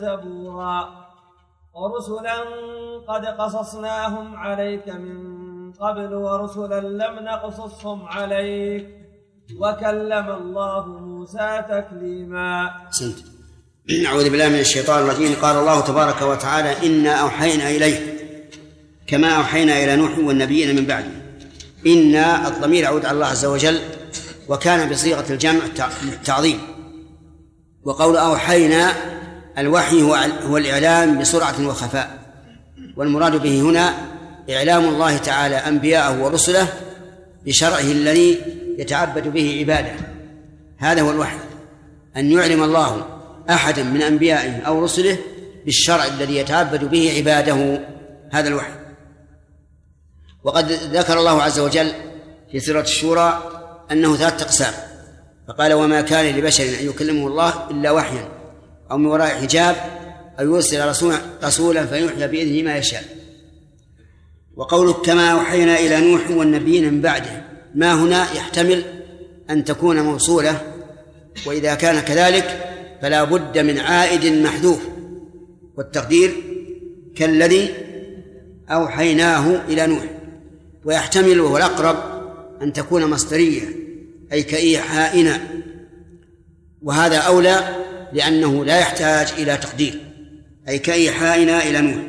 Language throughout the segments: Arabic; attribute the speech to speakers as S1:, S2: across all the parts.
S1: زبورا ورسلا قد قصصناهم عليك من قبل ورسلا لم نقصصهم عليك وكلم الله موسى تكليما.
S2: أعوذ بالله من الشيطان الرجيم. قال الله تبارك وتعالى: إنا أوحينا إليه كما أوحينا إلى نوح والنبيين من بعده. إنا الضمير يعود على الله عز وجل، وكان بصيغة الجمع التعظيم. وقول أوحينا الوحي هو الإعلام بسرعة وخفاء، والمراد به هنا إعلام الله تعالى أنبياءه ورسله بشرعه الذي يتعبد به عباده. هذا هو الوحي، أن يعلم الله أحدا من أنبيائه أو رسله بالشرع الذي يتعبد به عباده، هذا الوحي. وقد ذكر الله عز وجل في سورة الشورى أنه 3 أقسام، فقال: وما كان لبشر أن يكلمه الله إلا وحيا أو من وراء حجاب أو يرسل رسولا فيوحي بإذنه ما يشاء. وقوله كما أوحينا إلى نوح والنبيين من بعده، ما هنا يحتمل أن تكون موصولة، وإذا كان كذلك فلا بد من عائد محذوف، والتقدير كالذي أوحيناه إلى نوح. ويحتمل وهو الأقرب أن تكون مصدرية، أي كإيحائنا، وهذا أولى لأنه لا يحتاج إلى تقدير، أي كإيحائنا إلى نوح.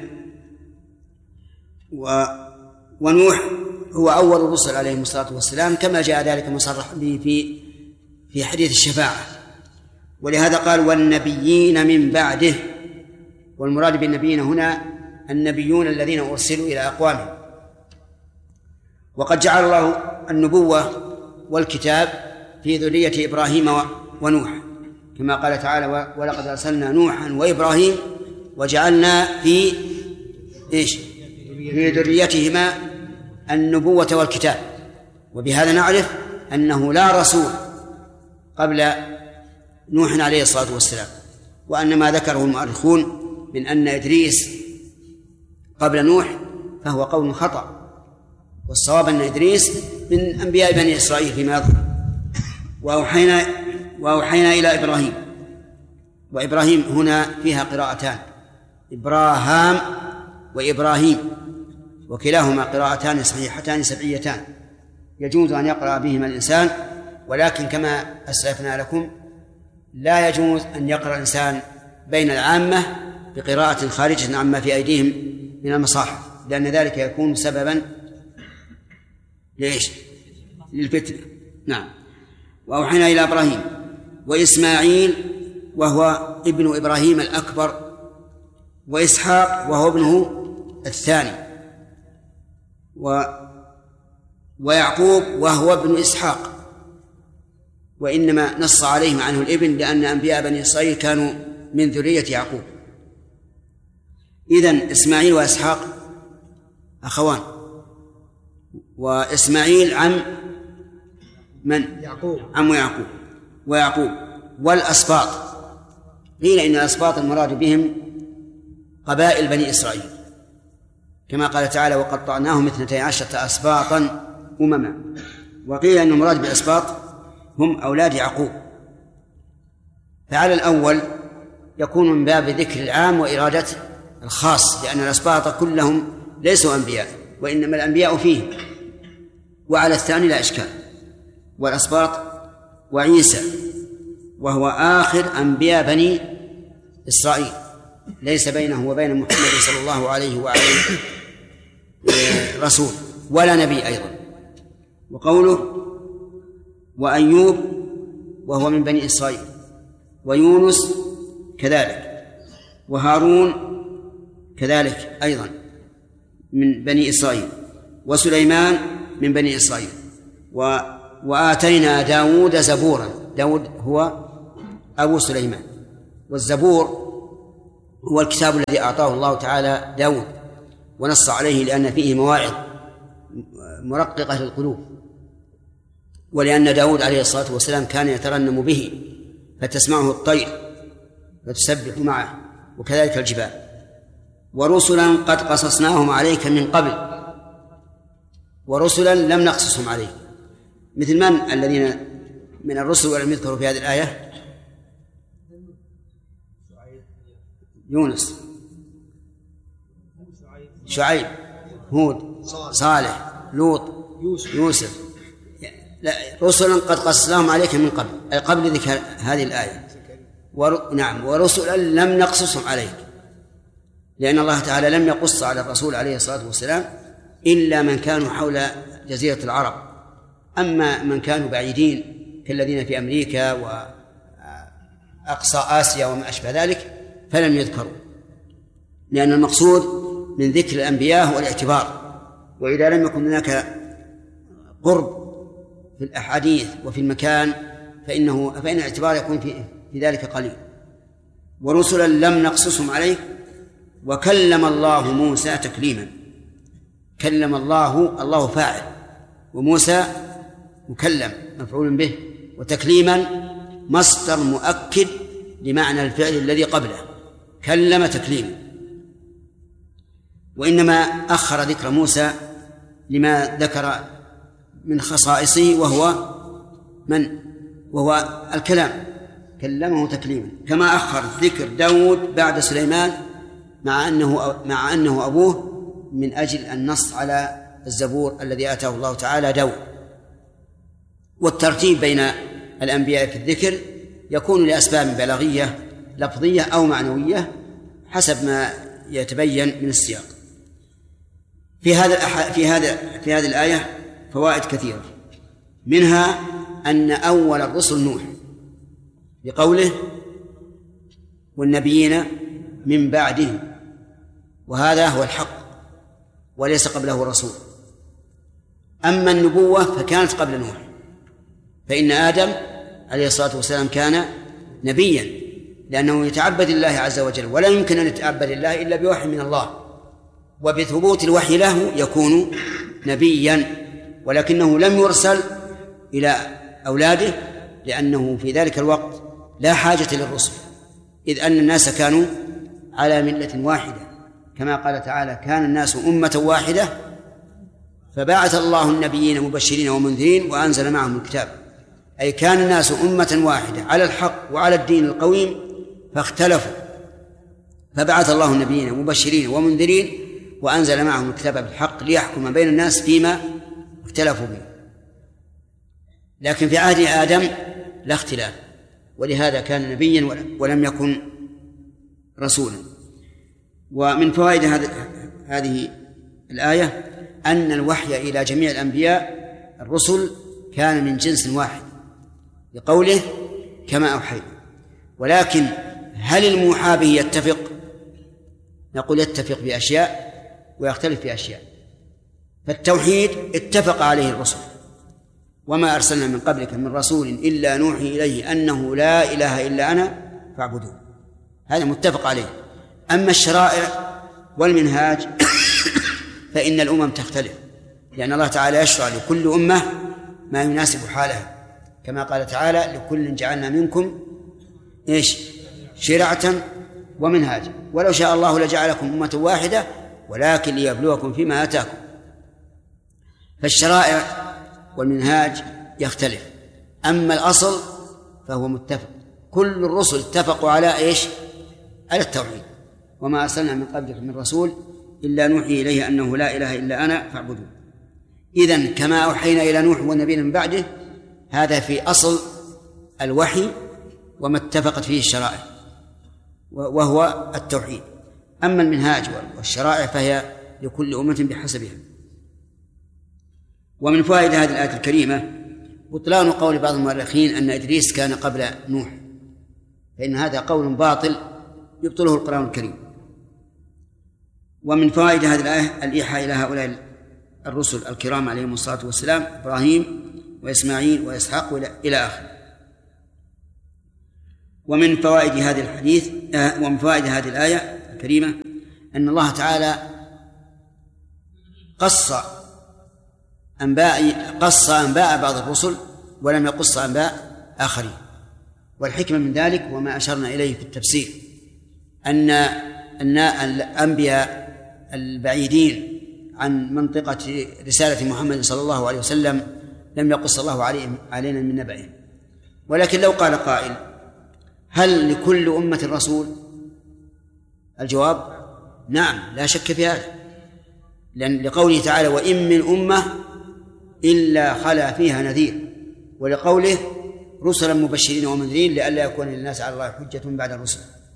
S2: ونوح هو أول الرسل عليهم الصلاة والسلام، كما جاء ذلك مصرح به في حديث الشفاعة. ولهذا قال: والنبيين من بعده. والمراد بالنبيين هنا النبيون الذين أرسلوا إلى أقوامهم. وقد جعل الله النبوة والكتاب في ذرية إبراهيم ونوح، كما قال تعالى: ولقد أرسلنا نوحا وإبراهيم وجعلنا في ذريتهما النبوة والكتاب. وبهذا نعرف أنه لا رسول قبل نوح عليه الصلاة والسلام، وأن ما ذكره المؤرخون من أن إدريس قبل نوح فهو قول خطأ، والصواب أن إدريس من أنبياء بني إسرائيل فيما يظهر. وأوحينا إلى إبراهيم. وإبراهيم هنا فيها قراءتان: إبراهام وإبراهيم، وكلاهما قراءتان صحيحتان سبعيتان يجوز أن يقرأ بهما الإنسان، ولكن كما أسلفنا لكم لا يجوز أن يقرأ الإنسان بين العامة بقراءة خارجة عما في أيديهم من المصاحف، لأن ذلك يكون سببا للفتنة. نعم. وأوحينا إلى إبراهيم وإسماعيل وهو ابن إبراهيم الأكبر، وإسحاق وهو ابنه الثاني، ويعقوب وهو ابن إسحاق، وإنما نص عليهم عنه الابن لأن أنبياء بني إسرائيل كانوا من ذرية يعقوب. إذن إسماعيل وإسحاق أخوان، وإسماعيل عم من؟ يعقوب. عم يعقوب ويعقوب. والأسباط، قيل إن الأسباط المراد بهم قبائل بني إسرائيل، كما قال تعالى: وقطعناهم 12 أسباطا أمما. وقيل أن المراد بالأسباط هم أولاد يعقوب. فعلى الأول يكون من باب ذكر العام وإرادة الخاص، لأن الأسباط كلهم ليسوا أنبياء، وإنما الأنبياء فيه. وعلى الثاني لا إشكال. والأسباط وعيسى وهو آخر أنبياء بني إسرائيل، ليس بينه وبين محمد صلى الله عليه وعليه رسول ولا نبي أيضا. وقوله وأيوب وهو من بني إسرائيل، ويونس كذلك، وهارون كذلك أيضا من بني إسرائيل، وسليمان من بني إسرائيل. وآتينا داود زبورا. داود هو أبو سليمان، والزبور هو الكتاب الذي أعطاه الله تعالى داود، ونص عليه لأن فيه مواعظ مرققة للقلوب، ولأن داود عليه الصلاة والسلام كان يترنم به فتسمعه الطير فتسبح معه، وكذلك الجبال. ورسلا قد قصصناهم عليك من قبل، ورسلا لم نقصصهم عليك. مثل من الذين من الرسل ولم يذكروا في هذه الآية؟ يونس، شعيب، هود، صالح، لوط، يوسف. لا، رسلا قد قصصناهم عليك من قبل، أي قبل ذكر هذه الآية. نعم، ورسلا لم نقصصهم عليك، لأن الله تعالى لم يقص على الرسول عليه الصلاة والسلام إلا من كانوا حول جزيرة العرب. أما من كانوا بعيدين كالذين في أمريكا وأقصى آسيا وما أشبه ذلك فلم يذكروا، لأن المقصود من ذكر الأنبياء هو الاعتبار، وإذا لم يكن هناك قرب في الأحاديث وفي المكان فإن الاعتبار يكون في ذلك قليل. ورسلا لم نقصصهم عليك وكلم الله موسى تكليما. كلم الله فاعل، وموسى مكلم مفعول به، وتكليما مصدر مؤكد لمعنى الفعل الذي قبله، كلم تكليما. وإنما أخر ذكر موسى لما ذكر من خصائصه وهو الكلام، كلمه تكليما، كما أخر ذكر داود بعد سليمان مع أنه أبوه من أجل النص على الزبور الذي آتاه الله تعالى داود. والترتيب بين الأنبياء في الذكر يكون لأسباب بلاغية لفظية أو معنوية حسب ما يتبين من السياق. في هذه الآية فوائد كثيرة، منها أن أول الرسل نوح بقوله والنبيين من بعده، وهذا هو الحق وليس قبله رسول. أما النبوة فكانت قبل نوح، فإن آدم عليه الصلاة والسلام كان نبيا لأنه يتعبد الله عز وجل، ولا يمكن أن يتعبد الله إلا بوحي من الله، وبثبوت الوحي له يكون نبيا، ولكنه لم يرسل إلى أولاده لأنه في ذلك الوقت لا حاجة للرسل، إذ أن الناس كانوا على ملة واحدة، كما قال تعالى كان الناس أمة واحدة فبعث الله النبيين مبشرين ومنذرين وأنزل معهم الكتاب، أي كان الناس أمة واحدة على الحق وعلى الدين القويم فاختلفوا، فبعث الله النبيين مبشرين ومنذرين وأنزل معهم الكتاب بالحق ليحكم بين الناس فيما اختلفوا به. لكن في عهد آدم لا اختلاف، ولهذا كان نبيا ولم يكن رسولا. ومن فوائد هذه الآية أن الوحي إلى جميع الأنبياء الرسل كان من جنس واحد بقوله كما أوحينا. ولكن هل الموحى به يتفق؟ نقول يتفق بأشياء ويختلف في أشياء. فالتوحيد اتفق عليه الرسل، وما أرسلنا من قبلك من رسول إلا نوحي إليه أنه لا إله إلا أنا فاعبدون، هذا متفق عليه. أما الشرائع والمنهاج فإن الأمم تختلف، لأن الله تعالى يشرع لكل أمة ما يناسب حالها، كما قال تعالى لكل جعلنا منكم شرعة ومنهاجا ولو شاء الله لجعلكم أمة واحدة ولكن ليبلوكم فيما آتاكم. فالشرائع والمنهاج يختلف، أما الأصل فهو متفق. كل الرسل اتفقوا على على التوحيد، وما أرسلنا من قبلك من رسول إلا نوحي إليه أنه لا إله إلا أنا فاعبدون. إذن كما أوحينا إلى نوح والنبيين من بعده، هذا في أصل الوحي وما اتفقت فيه الشرائع وهو التوحيد. أما المنهاج والشرائع فهي لكل أمة بحسبها. ومن فوائد هذه الآية الكريمة بطلان قول بعض المؤرخين أن إدريس كان قبل نوح، فإن هذا قول باطل يبطله القرآن الكريم. ومن فوائد هذه الآية الإيحاء إلى هؤلاء الرسل الكرام عليهم الصلاة والسلام إبراهيم وإسماعيل وإسحاق إلى آخره. ومن فوائد هذه الآية الكريمة أن الله تعالى قص أنباء بعض الرسل ولم يقص أنباء آخرين. والحكمة من ذلك وما أشرنا إليه في التفسير أن الأنبياء البعيدين عن منطقة رسالة محمد صلى الله عليه وسلم لم يقص الله علينا من نبأهم. ولكن لو قال قائل هل لكل أمة رسول؟ الجواب نعم، لا شك في هذا، لأن لقوله تعالى وإن من أمة إلا خلا فيها نذير، ولقوله رسلا مبشرين ومنذرين لئلا يكون للناس على الله حجة بعد الرسل.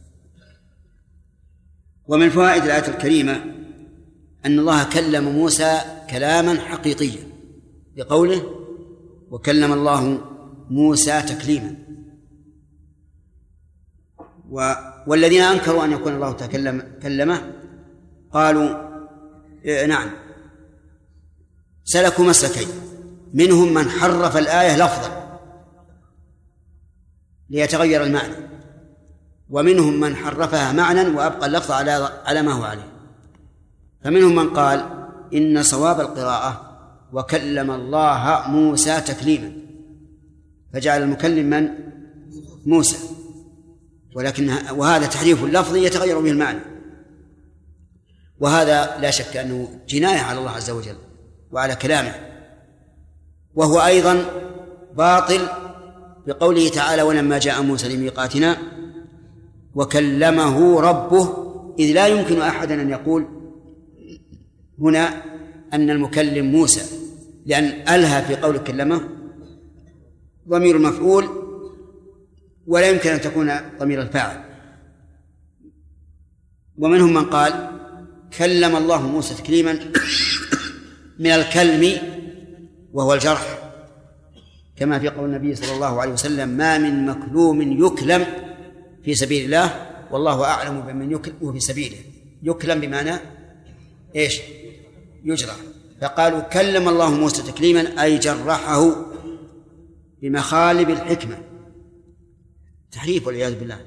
S2: ومن فوائد الآية الكريمة أن الله كلم موسى كلاما حقيقيا بقوله وكلم الله موسى تكليما. والذين أنكروا أن يكون الله كلمه قالوا نعم سلكوا مسلكين، منهم من حرف الآية لفظا ليتغير المعنى، ومنهم من حرفها معنى وأبقى اللفظ على ما هو عليه. فمنهم من قال إن صواب القراءة وكلم الله موسى تكليما، فجعل المكلم من؟ موسى، وهذا تحريف اللفظ يتغير به المعنى، وهذا لا شك أنه جناية على الله عز وجل وعلى كلامه، وهو أيضا باطل بقوله تعالى ولما جاء موسى لميقاتنا وكلمه ربه، إذ لا يمكن أحد أن يقول هنا أن المكلم موسى، لأن ألها في قول كلمه ضمير المفعول ولا يمكن أن تكون ضمير الفاعل. ومنهم من قال كلم الله موسى تكليما من الكلم وهو الجرح، كما في قول النبي صلى الله عليه وسلم ما من مكلوم يكلم في سبيل الله والله أعلم بمن يكلم في سبيله. يكلم بمعنى إيش؟ يجرح. فقالوا كلم الله موسى تكليما أي جرحه بمخالب الحكمة، تحريف والعياذ بالله،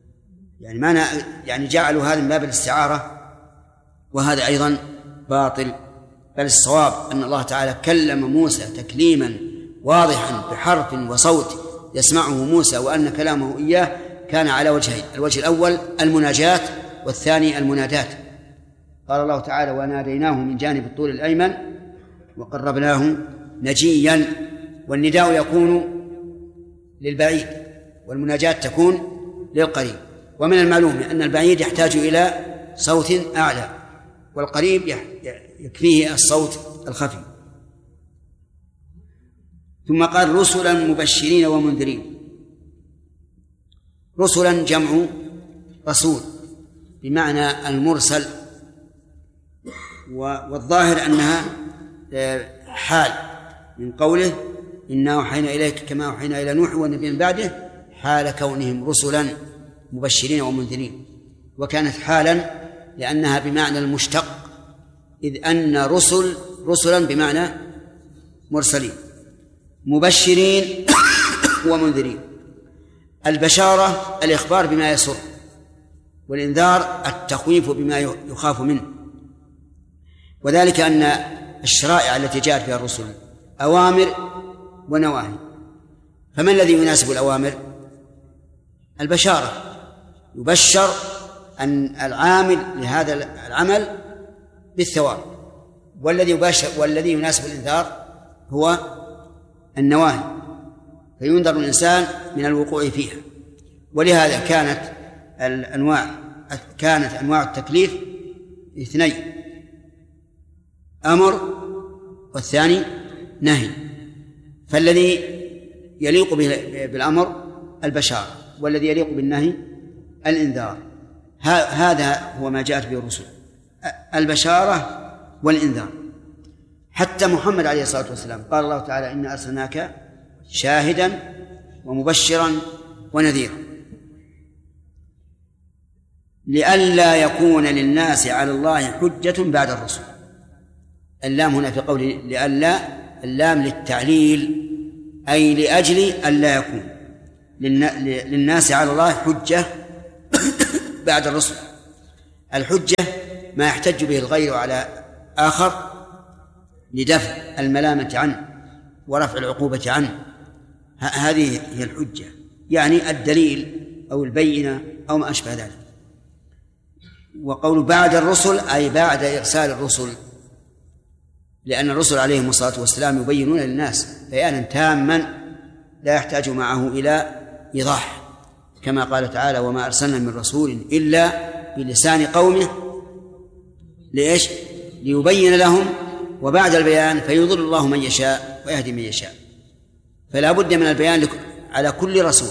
S2: يعني جعلوا هذا من باب الاستعارة، وهذا أيضا باطل. بل الصواب أن الله تعالى كلم موسى تكليما واضحا بحرف وصوت يسمعه موسى، وأن كلامه إياه كان على وجهين: الوجه الأول المناجاة، والثاني المنادات. قال الله تعالى وناديناه من جانب الطور الأيمن وقربناه نجيا، والنداء يكون للبعيد والمناجاة تكون للقريب. ومن المعلوم أن البعيد يحتاج إلى صوت أعلى، والقريب يكفيه الصوت الخفي. ثم قال رسلا مبشرين ومنذرين. رسلا جمع رسول بمعنى المرسل، والظاهر أنها حال من قوله إنا أوحينا إليك كما أوحينا إلى نوح والنبي من بعده، حال كونهم رسلا مبشرين ومنذرين. وكانت حالا لأنها بمعنى المشتق، إذ أن رسلا بمعنى مرسلين، مبشرين ومنذرين. البشارة الإخبار بما يسر، والإنذار التخويف بما يخاف منه. وذلك أن الشرائع التي جاءت فيها الرسل أوامر ونواهي، فما الذي يناسب الأوامر؟ البشارة، يبشر أن العامل لهذا العمل بالثواب، والذي يناسب الإنذار هو النواهي، فينذر الإنسان من الوقوع فيها. ولهذا كانت أنواع التكليف اثنين: أمر والثاني نهي. فالذي يليق بالأمر البشارة، والذي يليق بالنهي الإنذار. هذا هو ما جاءت به الرسل، البشارة والإنذار. حتى محمد عليه الصلاة والسلام قال الله تعالى إنا أرسلناك شاهدا ومبشرا ونذيرا، لئلا يكون للناس على الله حجة بعد الرسل. اللام هنا في قوله لئلا، اللام للتعليل، أي لأجل ألا يكون للناس على الله حجة بعد الرسل. الحجة ما يحتج به الغير على آخر لدفع الملامة عنه ورفع العقوبة عنه، هذه هي الحجة، يعني الدليل أو البينة أو ما أشبه ذلك. وقول بعد الرسل أي بعد إرسال الرسل، لأن الرسل عليهم الصلاة والسلام يبينون للناس بيانا تاما لا يحتاج معه إلى إيضاح، كما قال تعالى وما أرسلنا من رسول إلا بلسان قومه ليش؟ ليبين لهم، وبعد البيان فيضل الله من يشاء ويهدي من يشاء. فلا بد من البيان على كل رسول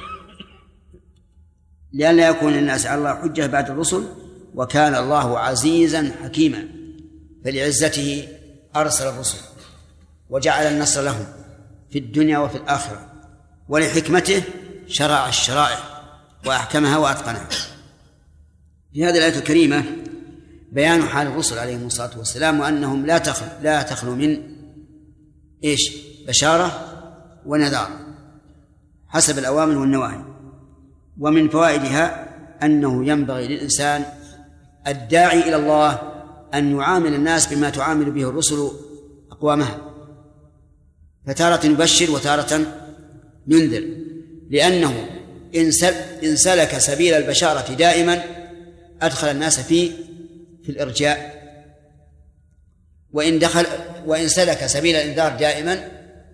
S2: لئلا يكون الناس على الله حجة بعد الرسل، وكان الله عزيزا حكيما، فلعزته أرسل الرسل وجعل النصر لهم في الدنيا وفي الآخرة، ولحكمته شرع الشرائع وأحكمها وأتقنها. في هذه الآية الكريمة بيان حال الرسل عليهم الصلاة والسلام، وأنهم لا تخلو من بشارة ونذار حسب الأوامر والنواهي. ومن فوائدها أنه ينبغي للإنسان الداعي إلى الله أن يعامل الناس بما تعامل به الرسل أقوامها، فتارة يبشر وتارة ينذر، لأنه إن سلك سبيل البشارة دائما أدخل الناس في الإرجاء، وإن سلك سبيل الإنذار دائما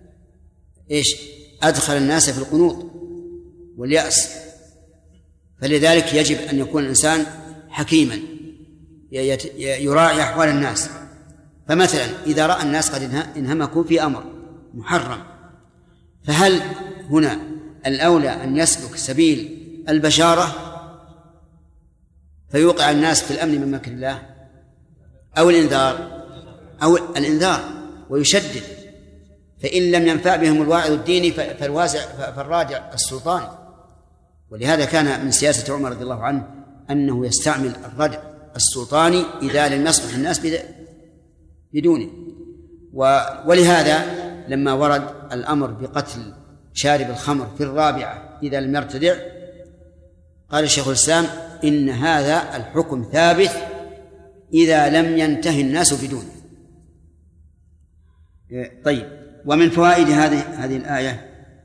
S2: أدخل الناس في القنوط واليأس. فلذلك يجب أن يكون الإنسان حكيما يراعي أحوال الناس. فمثلا إذا رأى الناس قد انهمكوا في أمر محرم، فهل هنا الأولى أن يسلك سبيل البشارة فيوقع الناس في الأمن من مكر الله، أو الإنذار ويشدد؟ فإن لم ينفع بهم الواعظ الديني فالراجع السلطان. ولهذا كان من سياسة عمر رضي الله عنه أنه يستعمل الردع السلطاني إذا لم يصلح الناس بدونه. ولهذا لما ورد الأمر بقتل شارب الخمر في الرابعة إذا لم يرتدع، قال الشيخ الإسلام إن هذا الحكم ثابت إذا لم ينتهي الناس بدونه. طيب، ومن فوائد هذه الآية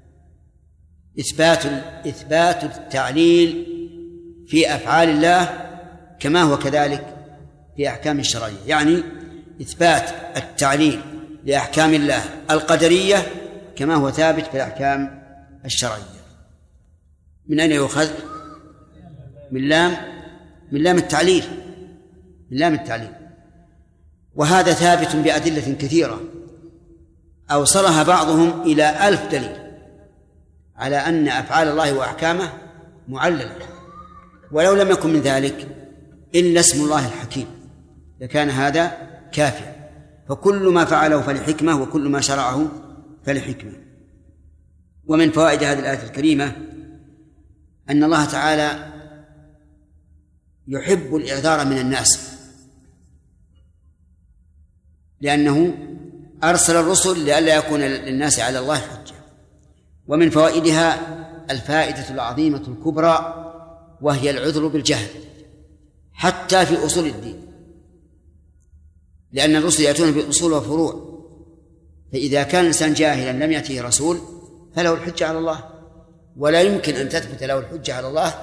S2: إثبات التعليل في أفعال الله كما هو كذلك في أحكام الشرعية، يعني إثبات التعليل لأحكام الله القدرية كما هو ثابت في الأحكام الشرعية. من أين يؤخذ؟ من لام التعليل، من لام التعليل. وهذا ثابت بأدلة كثيرة أوصلها بعضهم إلى 1000 دليل على أن أفعال الله وأحكامه معللة، ولو لم يكن من ذلك إلا اسم الله الحكيم لكان هذا كافيا. فكل ما فعله فلحكمة، وكل ما شرعه فلحكمة. ومن فوائد هذه الآية الكريمة أن الله تعالى يحب الإعذار من الناس، لأنه أرسل الرسل لئلا يكون للناس على الله حجة. ومن فوائدها الفائدة العظيمة الكبرى، وهي العذر بالجهل حتى في أصول الدين، لأن الرسل يأتون بأصول وفروع، فإذا كان الإنسان جاهلا لم يأته رسول فله الحجة على الله، ولا يمكن أن تثبت له الحجة على الله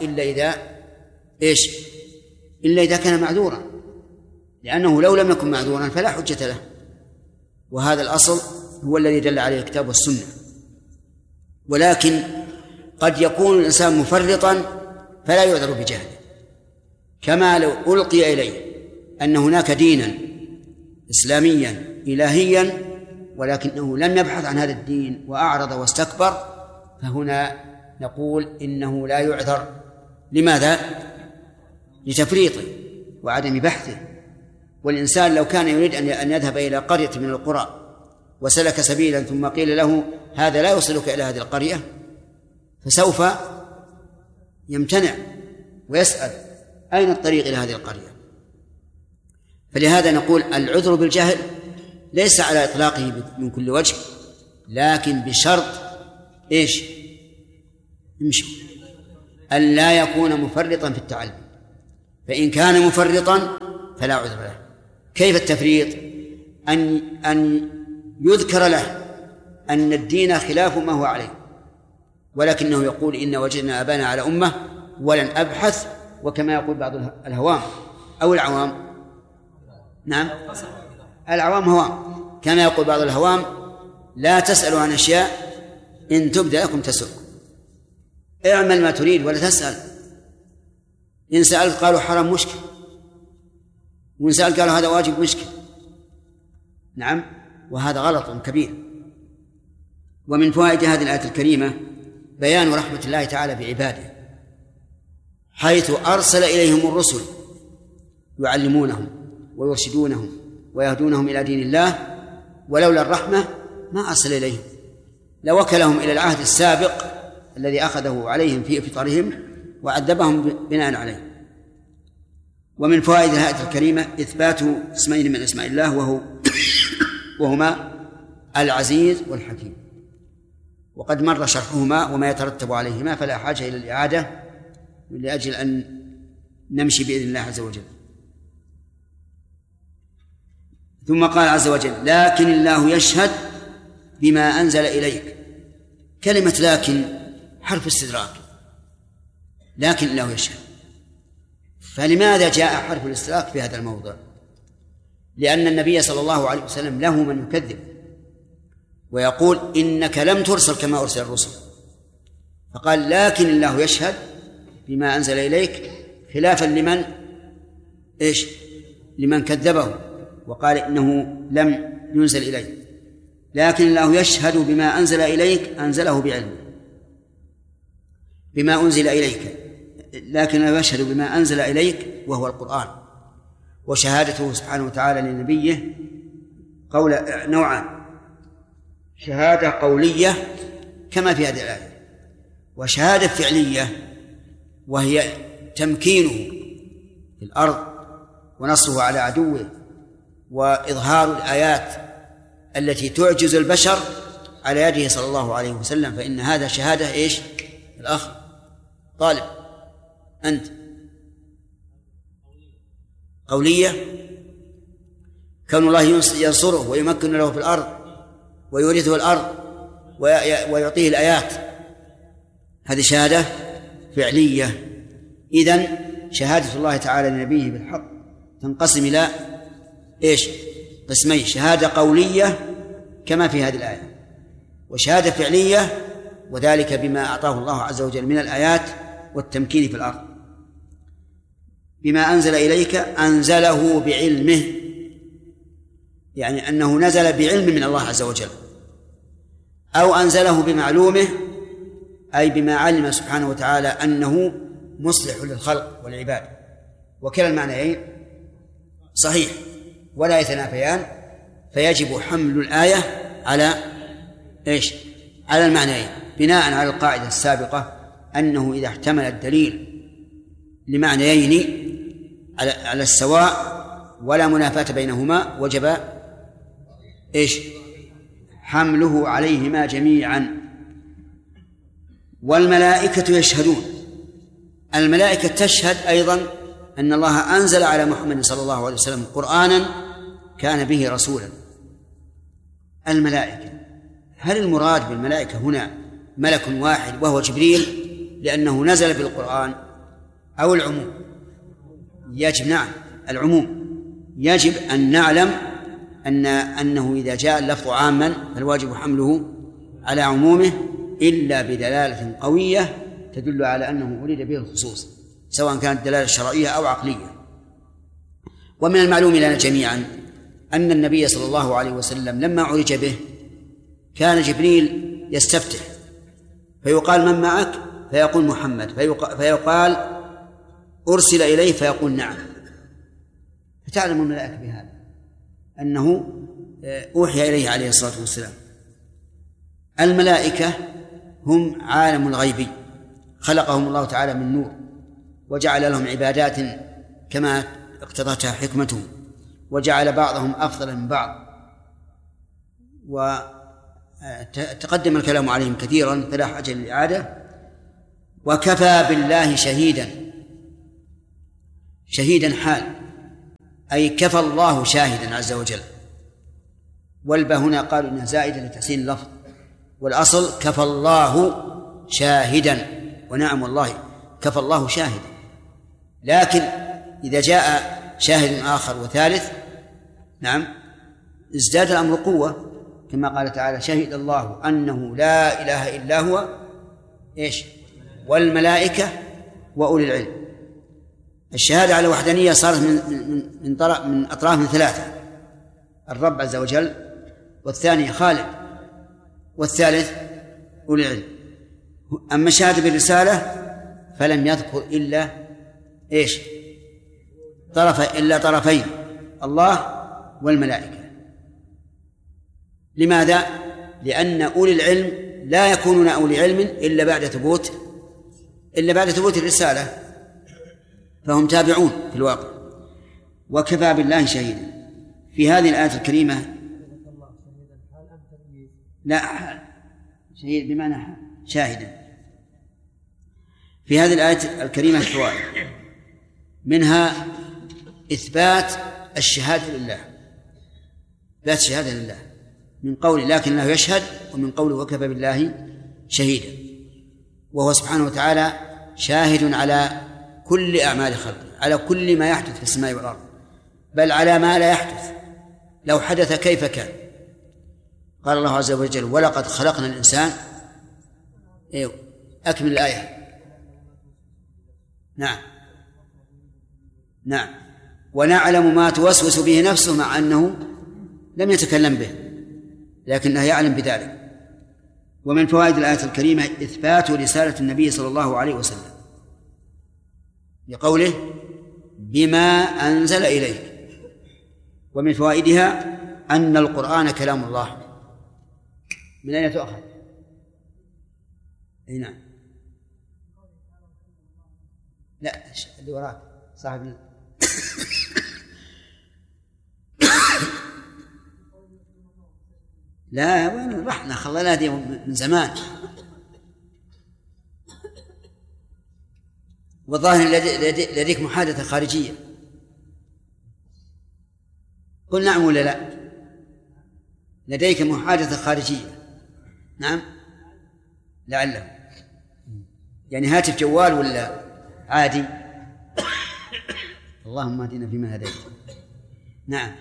S2: إلا إذا كان معذورا، لأنه لو لم يكن معذورا فلا حجة له. وهذا الأصل هو الذي دل عليه الكتاب والسنة. ولكن قد يكون الإنسان مفرطا فلا يعذر بجهله، كما لو ألقي إليه أن هناك دينا إسلاميا إلهيا ولكنه لم يبحث عن هذا الدين وأعرض واستكبر، فهنا نقول إنه لا يعذر. لماذا؟ لتفريطه وعدم بحثه. والإنسان لو كان يريد أن يذهب إلى قرية من القرى وسلك سبيلا ثم قيل له هذا لا يوصلك إلى هذه القرية، فسوف يمتنع ويسأل أين الطريق إلى هذه القرية. فلهذا نقول العذر بالجهل ليس على إطلاقه من كل وجه، لكن بشرط أن لا يكون مفرطا في التعلم، فإن كان مفرطا فلا عذر له. كيف التفريط؟ أن يذكر له أن الدين خلاف ما هو عليه، ولكنه يقول إن وجدنا آبانا على أمة ولن أبحث، وكما يقول بعض الهوام أو العوام، نعم العوام هوام، كما يقول بعض الهوام لا تسألوا عن أشياء إن تبدأ لكم تسؤكم. اعمل ما تريد ولا تسأل، إن سألت قالوا حرام مشكل، وإن سألت قالوا هذا واجب مشكل. نعم، وهذا غلط كبير. ومن فوائد هذه الآية الكريمة بيان رحمة الله تعالى بعباده، حيث أرسل إليهم الرسل يعلمونهم ويرشدونهم ويهدونهم إلى دين الله، ولولا الرحمة ما أرسل إليهم، لوكلهم إلى العهد السابق الذي أخذه عليهم في فطرهم وعذبهم بناء عليه. ومن فوائد الآية الكريمة إثبات اسمين من أسماء الله وهما العزيز والحكيم، وقد مر شرحهما وما يترتب عليهما، فلا حاجة إلى الإعادة لأجل أن نمشي بإذن الله عز وجل. ثم قال عز وجل: لكن الله يشهد بما أنزل إليك. كلمة لكن حرف استدراك، لكن الله يشهد. فلماذا جاء حرف الاستدراك في هذا الموضع؟ لأن النبي صلى الله عليه وسلم له من يكذب ويقول إنك لم ترسل كما أرسل الرسل، فقال لكن الله يشهد بما أنزل إليك، خلافا لمن لمن كذبه وقال إنه لم ينزل إليه. لكن الله يشهد بما أنزل إليك، أنزله بعلمه بما أنزل إليك، لكن الله يشهد بما أنزل إليك وهو القرآن. وشهادته سبحانه وتعالى لنبيه قول نوعان: شهادة قولية كما في هذه الآية، وشهادة فعلية وهي تمكينه في الأرض ونصره على عدوه وإظهار الآيات التي تعجز البشر على يده صلى الله عليه وسلم. فإن هذا شهادة الأخ طالب أنت قولية، كون الله ينصره ويمكن له في الأرض ويورثه الأرض ويعطيه الآيات، هذه شهادة فعلية. إذن شهادة الله تعالى لنبيه بالحق تنقسم إلى قسمين: شهادة قولية كما في هذه الآية، وشهادة فعلية، وذلك بما أعطاه الله عز وجل من الآيات والتمكين في الأرض. بما أنزل إليك أنزله بعلمه، يعني أنه نزل بعلم من الله عز وجل، أو أنزله بمعلومه، أي بما علم سبحانه وتعالى أنه مصلح للخلق والعباد. وكلا المعنيين صحيح ولا يتنافيان، فيجب حمل الآية على على المعنيين، بناء على القاعدة السابقة أنه إذا احتمل الدليل لمعنيين على السواء ولا منافاة بينهما وجب حمله عليهما جميعا. والملائكة يشهدون، الملائكة تشهد أيضا أن الله أنزل على محمد صلى الله عليه وسلم قرآنا كان به رسولا. الملائكة، هل المراد بالملائكة هنا ملك واحد وهو جبريل لأنه نزل بالقرآن، أو العموم؟ يجب نعم العموم. يجب أن نعلم أنه إذا جاء اللفظ عاما فالواجب حمله على عمومه إلا بدلالة قوية تدل على أنه أريد به الخصوص، سواء كانت دلالة شرعية أو عقلية. ومن المعلوم لنا جميعا أن النبي صلى الله عليه وسلم لما عرج به كان جبريل يستفتح فيقال: من معك؟ فيقول: محمد. فيقال: أرسل إليه؟ فيقول: نعم. فتعلم الملائكة بهذا أنه أوحي إليه عليه الصلاة والسلام. الملائكة هم عالم الغيب، خلقهم الله تعالى من نور وجعل لهم عبادات كما اقتضتها حكمته، وجعل بعضهم أفضل من بعض، وتقدم الكلام عليهم كثيرا فلا حاجة للإعادة. وكفى بالله شهيدا حال، أي كفى الله شاهدا عز وجل. والباء هنا قالوا إنها زائدة لتحسين اللفظ، والأصل كفى الله شاهدا، ونعم والله كفى الله شاهدا. لكن إذا جاء شاهد آخر وثالث نعم ازداد الأمر قوة، كما قال تعالى: شهد الله أنه لا إله إلا هو والملائكة وأولي العلم. الشهادة على وحدانية صارت من أطراف ثلاثة: الرب عز وجل، والثاني خالق، والثالث أولي العلم. أما الشهادة بالرسالة فلم يذكر إلا طرفين: الله والملائكة. لماذا؟ لأن أولي العلم لا يكونون أولي علم إلا بعد ثبوت الرسالة، فهم تابعون في الواقع. وكفى بالله شهيدا. في هذه الآية الكريمة لا شهيد بمعنى شاهدا. في هذه الآية الكريمة فوائد، منها إثبات الشهادة لله، إثبات الشهادة لله من قول لكنه يشهد، ومن قوله وكفى بالله شهيدا، وهو سبحانه وتعالى شاهد على كل أعمال خلقه، على كل ما يحدث في السماء والأرض، بل على ما لا يحدث لو حدث كيف كان. قال الله عز وجل: ولقد خلقنا الإنسان. أكمل الآية. نعم ونعلم ما توسوس به نفسه، مع أنه لم يتكلم به لكنه يعلم بذلك. ومن فوائد الآية الكريمة إثبات رسالة النبي صلى الله عليه وسلم بقوله بما أنزل إليك. ومن فوائدها أن القرآن كلام الله. من أين تؤخذ؟ نعم، لا اللي وراك صاحب لا وين رحنا، خلنا دي من زمان. والظاهر لديك محادثة خارجية. قل نعم ولا لا؟ لديك محادثة خارجية. نعم لعله يعني هاتف جوال ولا عادي؟ اللهم اهدنا فيما هديت. نعم.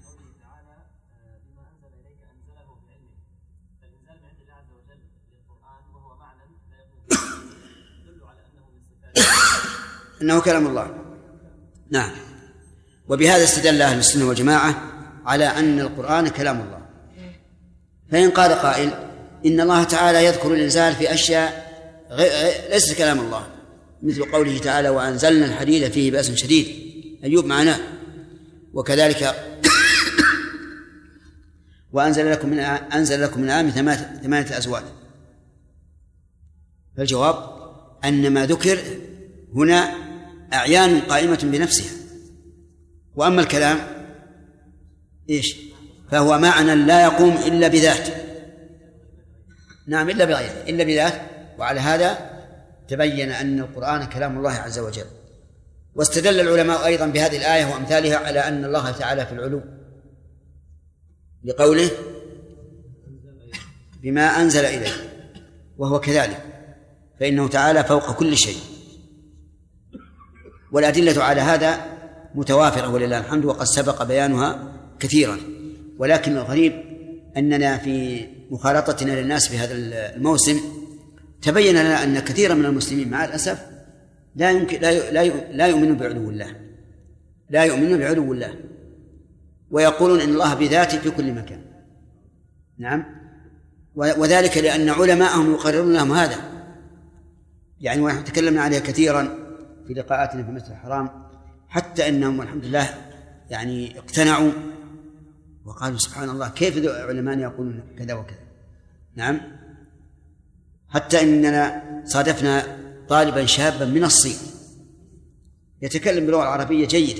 S2: إنه كلام الله. نعم. وبهذا استدل أهل السنة والجماعة على أن القرآن كلام الله. فإن قال قائل إن الله تعالى يذكر الإنزال في أشياء ليست كلام الله، مثل قوله تعالى وأنزلنا الحديد فيه بأس شديد، أيوب معناه، وكذلك وأنزل لكم من الأنعام 8 أزواج. فالجواب أن ما ذكر هنا أعيان قائمة بنفسها، وأما الكلام فهو معنى لا يقوم إلا بذات. نعم إلا بغيره، إلا بذات. وعلى هذا تبين أن القرآن كلام الله عز وجل. واستدل العلماء أيضا بهذه الآية وأمثالها على أن الله تعالى في العلو لقوله بما أنزل إليه، وهو كذلك، فإنه تعالى فوق كل شيء. والأدلة على هذا متوافرة ولله الحمد، وقد سبق بيانها كثيرا. ولكن الغريب أننا في مخالطتنا للناس في هذا الموسم تبين لنا أن كثيرا من المسلمين مع الأسف لا يؤمنون بعلو الله، لا يؤمنون بعلو الله، ويقولون إن الله بذاته في كل مكان. نعم. وذلك لأن علماءهم يقررون لهم هذا، يعني ونحن تكلمنا عليها كثيرا في لقاءاتنا في المسجد الحرام، حتى أنهم والحمد لله يعني اقتنعوا وقالوا سبحان الله كيف علماء يقولون كذا وكذا. نعم. حتى إننا صادفنا طالبا شابا من الصين يتكلم باللغة العربية جيدا،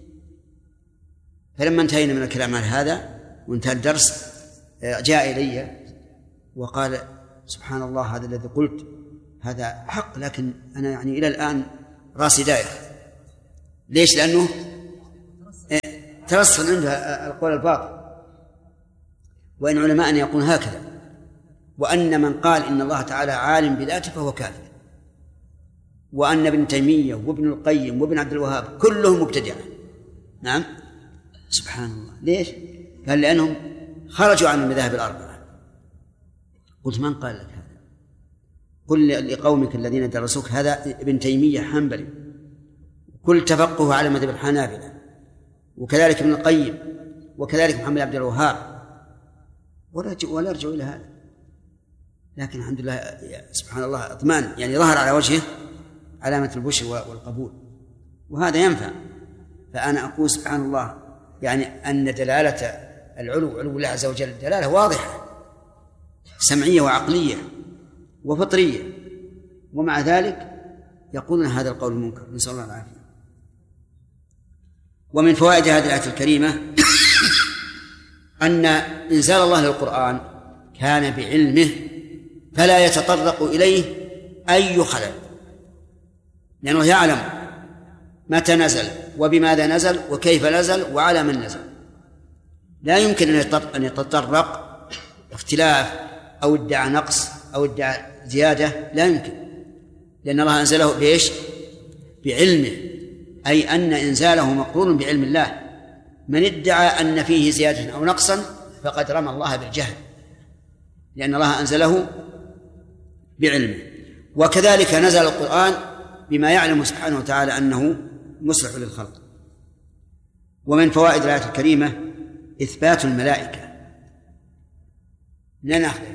S2: فلما انتهينا من الكلام عن هذا وانتهى الدرس جاء إلي وقال سبحان الله هذا الذي قلت هذا حق، لكن أنا يعني إلى الآن راسي دائر. ليش؟ لأنه ترسل عنده القول الباطل. وإن علماءنا يقول هكذا، وأن من قال إن الله تعالى عالم بذاته فهو كافر، وأن ابن تيمية وابن القيم وابن عبد الوهاب كلهم مبتدعة. نعم سبحان الله. ليش؟ قال لأنهم خرجوا عن المذاهب الأربعة. قلت من قال لك هذا؟ قل لقومك الذين درسوك هذا ابن تيمية حنبلي، كل تفقه على مذهب الحنابلة، وكذلك ابن القيم، وكذلك محمد عبد الوهاب، ولا رجعوا إلى هذا. لكن الحمد لله سبحان الله اطمئن، يعني ظهر على وجهه علامة البشر والقبول، وهذا ينفع. فأنا أقول سبحان الله يعني أن دلالة علو الله عز وجل دلالة واضحة سمعية وعقلية وفطرية، ومع ذلك يقولون هذا القول المنكر، نسأل الله العافية. ومن فوائد هذه الآية الكريمة أن إنزال الله للقرآن كان بعلمه فلا يتطرق إليه أي خلل، لأنه يعلم متى نزل وبماذا نزل وكيف نزل وعلى من نزل. لا يمكن أن يتطرق اختلاف أو ادعى نقص أو ادعى زيادة، لا يمكن، لأن الله أنزله بإيش؟ بعلمه، أي أن إنزاله مقرون بعلم الله. من ادعى أن فيه زيادة أو نقصا فقد رمى الله بالجهل، لأن الله أنزله بعلمه. وكذلك نزل القرآن بما يعلم سبحانه وتعالى أنه مصلح للخلق. ومن فوائد الآية الكريمة إثبات الملائكة. لا نأخذ.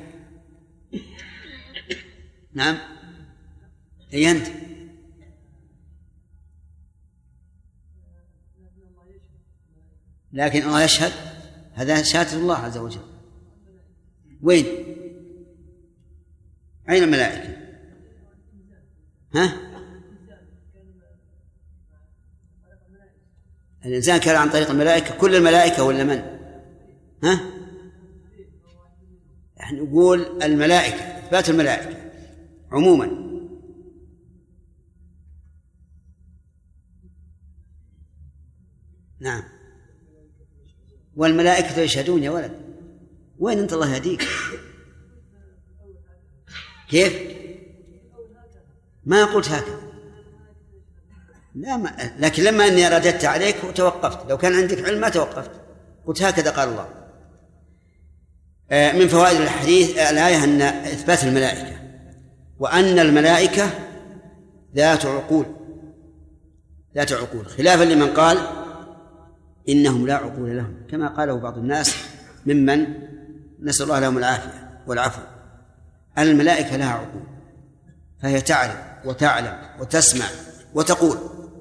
S2: نعم أي أنت؟ لكن الله يشهد، هذا شهادة الله عز وجل. وين؟ أين الملائكة؟ ها؟ الإنسان كان عن طريق الملائكة، كل الملائكة ولا من؟ ها؟ نحن نقول الملائكة، إثبات الملائكة عموما. نعم. والملائكة يشهدون يا ولد. وين أنت الله يهديك؟ كيف؟ ما قلت هكذا. لا لكن لما أني رددت عليك وتوقفت، لو كان عندك علم ما توقفت، قلت هكذا قال الله. من فوائد الحديث الآية أن إثبات الملائكة، وأن الملائكة ذات عقول، خلافا لمن قال إنهم لا عقول لهم، كما قاله بعض الناس ممن نسأل الله لهم العافية والعفو. الملائكة لها عقول، فهي تعرف وتعلم وتسمع وتقول.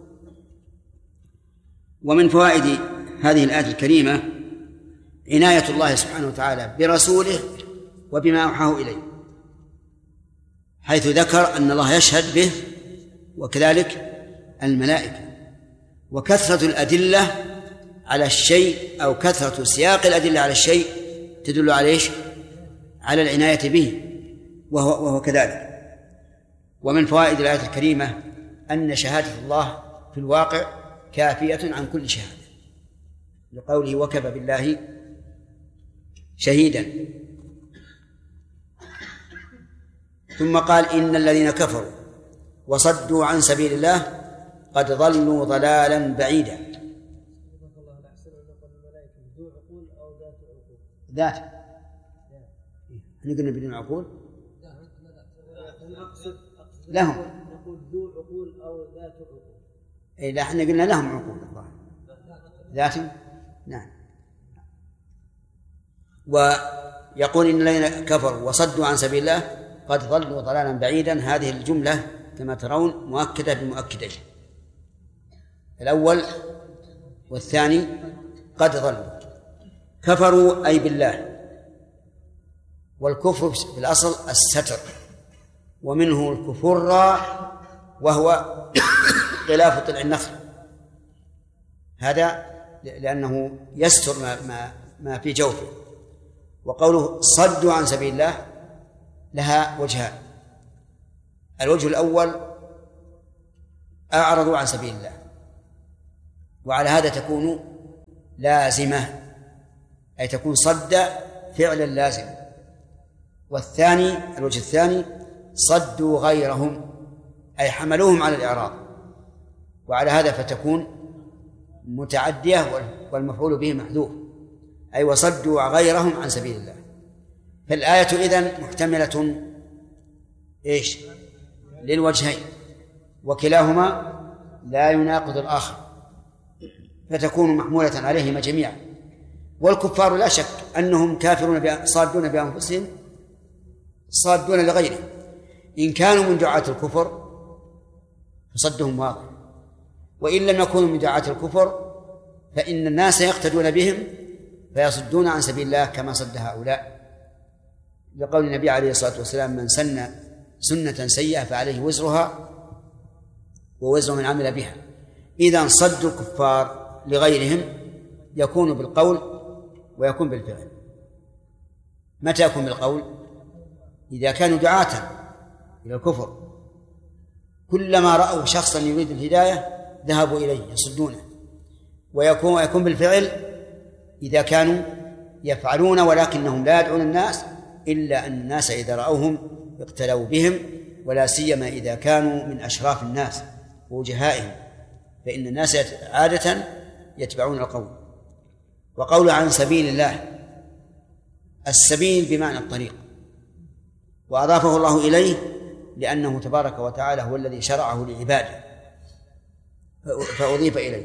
S2: ومن فوائد هذه الآية الكريمة عناية الله سبحانه وتعالى برسوله وبما أوحاه إليه، حيث ذكر أن الله يشهد به وكذلك الملائكة. وكثرة الأدلة على الشيء أو كثرة سياق الأدلة على الشيء تدل على إيش؟ على العناية به، وهو كذلك. ومن فوائد الآية الكريمة أن شهادة الله في الواقع كافية عن كل شهادة، لقوله وكفى بالله شهيدا. ثم قال إن الذين كفروا وصدوا عن سبيل الله قد ضلوا ضلالا بعيدا. ذات نقول بدون عقول لهم،
S1: نقول ذو عقول أو ذات عقول.
S2: إيه لا، احنا قلنا لهم عقول الله ذات. نعم. ويقول إن الذين كفروا وصدوا عن سبيل الله قد ضلوا ضلالا بعيدا. هذه الجملة كما ترون مؤكدة بمؤكدين، الأول والثاني قد ضلوا. كفروا أي بالله، والكفر في الأصل الستر، ومنه الكفر وهو غلاف طلع النخل، هذا لأنه يستر ما في جوفه. وقوله صدوا عن سبيل الله لها وجهان. الوجه الأول أعرضوا عن سبيل الله، وعلى هذا تكون لازمة، أي تكون صد فعلا لازم. والثاني الوجه الثاني صدوا غيرهم، أي حملوهم على الإعراض، وعلى هذا فتكون متعدية والمفعول به محذوف، أي وصدوا غيرهم عن سبيل الله. فالآية إذن محتملة إيش؟ للوجهين، وكلاهما لا يناقض الآخر، فتكون محمولة عليهما جميعا. والكفار لا شك أنهم كافرون صادون بأنفسهم صادون لغيرهم. إن كانوا من دعاة الكفر فصدهم واضح، وإن لم يكونوا من دعاة الكفر فإن الناس يقتدون بهم فيصدون عن سبيل الله كما صد هؤلاء، لقول النبي عليه الصلاة والسلام: من سن سنة سيئة فعليه وزرها ووزر من عمل بها. إذا صد الكفار لغيرهم يكون بالقول ويكون بالفعل. متى يكون بالقول؟ إذا كانوا دعاة إلى الكفر، كلما رأوا شخصا يريد الهداية ذهبوا إليه يصدونه. ويكون بالفعل إذا كانوا يفعلون ولكنهم لا يدعون الناس، إلا أن الناس إذا رأوهم اقتلوا بهم، ولا سيما إذا كانوا من أشراف الناس ووجهائهم، فإن الناس عادة يتبعون القول. وقول عن سبيل الله، السبيل بمعنى الطريق، وأضافه الله إليه لأنه تبارك وتعالى هو الذي شرعه لعباده فأضيف إليه.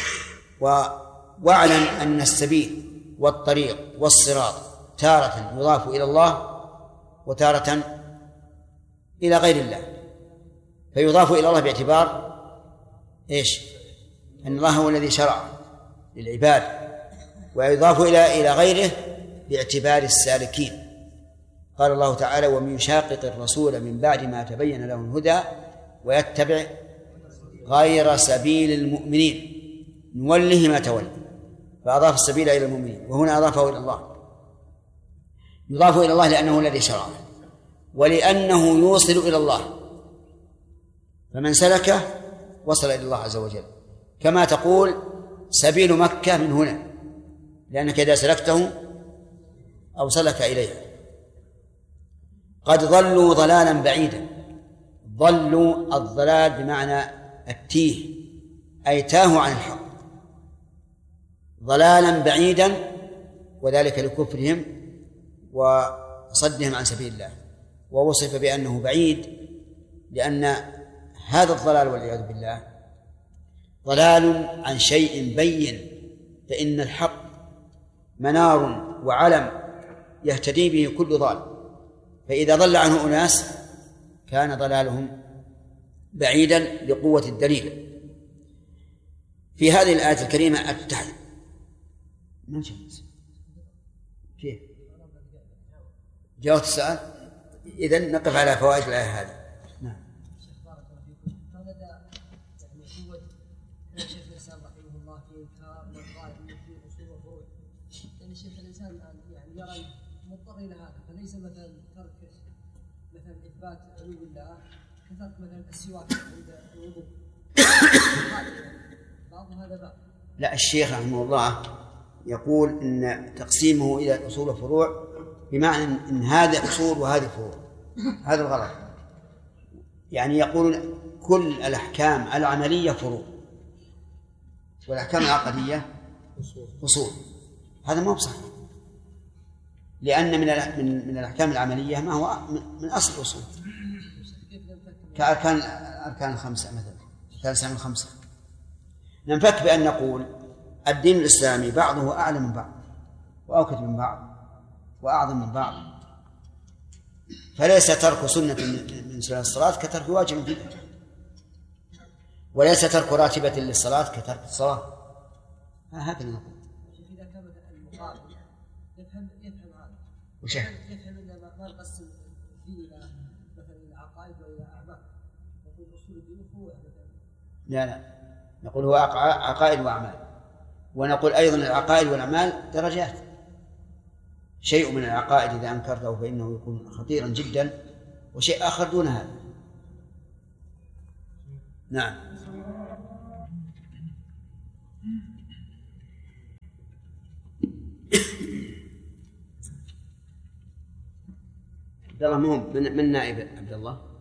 S2: واعلم أن السبيل والطريق والصراط تارة يضاف إلى الله وتارة إلى غير الله. فيضاف إلى الله باعتبار إيش؟ أن الله هو الذي شرع للعباد، ويضاف إلى غيره باعتبار السالكين. قال الله تعالى: ومن يشاقق الرسول من بعد ما تبين له الهدى ويتبع غير سبيل المؤمنين نوله ما تولى، فأضاف السبيل إلى المؤمنين، وهنا أضافه إلى الله. يضاف إلى الله لأنه الذي شرعه، ولأنه يوصل إلى الله، فمن سلكه وصل إلى الله عز وجل. كما تقول سبيل مكة من هنا، لأنك إذا سلكته أوصلك إليها. قد ضلوا ضلالا بعيدا. ضلوا الضلال بمعنى التيه، أي تاهوا عن الحق ضلالا بعيدا، وذلك لكفرهم وصدهم عن سبيل الله. ووصف بأنه بعيد لأن هذا الضلال والعياذ بالله ضلال عن شيء بين، فإن الحق منار وعلم يهتدي به كل ضال، فإذا ضل عنه أناس كان ضلالهم بعيدا لقوة الدليل. في هذه الآية الكريمة التحديد. كيف جاوبت السؤال؟ إذن نقف على فوائد الآية هذه. نعم.
S3: شيخ الإسلام رحمه الله في إنكار والقائل في أصول وفروع، لأن شيخ الإنسان يعني يرى مضطر إلى هذا، فليس مثلا ترك مثلا إثبات علو الله كترك مثلا السواك عند الوضوء بعض هذا بعض.
S2: لا، الشيخ رحمه الله يقول إن تقسيمه إلى أصول وفروع بمعنى إن هذا أصول وهذه فروع، هذا الغلط. يعني يقولون كل الأحكام العملية فروع والأحكام العقدية أصول. هذا ما هو صحيح، لأن من الأحكام العملية ما هو من أصل الأصول، كأركان الخمسة مثلا، أركان الخمسة. ننفك بأن نقول الدين الإسلامي بعضه أعلى من بعض وأوكد من بعض وأعظم من بعض، فليس ترك سنة من سنن الصلاة كترك واجب فيها، وليس ترك راتبة للصلاة كترك الصلاة. هكذا نقول.
S3: إذا كان المقابل يفهم هذا
S2: وش
S3: يفهم أن ما نقسم الدين إلى مثلا العقائد وإلى أعمال، نقول أصول الدين فروع مثلا.
S2: لا، نقول هو عقائد وأعمال، ونقول أيضا العقائد والأعمال درجات. شيء من العقائد إذا أنكرته فإنه يكون خطيرا جدا، وشيء آخر دون هذا. نعم. عبد الله، من نائب عبد الله؟